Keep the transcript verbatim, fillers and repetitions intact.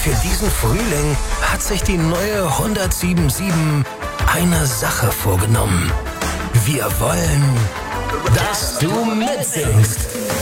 Für diesen Frühling hat sich die neue hundertsieben Komma sieben eine Sache vorgenommen. Wir wollen, dass du mitsingst.